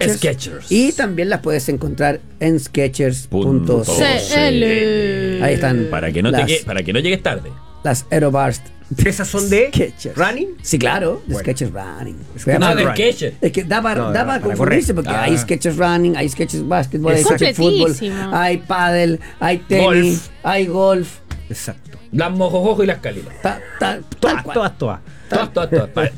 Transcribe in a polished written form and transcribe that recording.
Skechers. Y también las puedes encontrar en Skechers.cl. Ahí están. Para que no llegues tarde. Las Aerobars. ¿Esas son de Skechers. running? Sí, claro, de Bueno. Skechers Running. No, de de Skechers. Es que da para para confundirse porque correr. hay Skechers Running, hay Skechers Basketball, hay Es Skechers Fútbol, completísimo. hay pádel, hay tenis, Golf. hay golf. Exacto. Las mojojojo y las cálidas. Tal cual. Todas. Todas.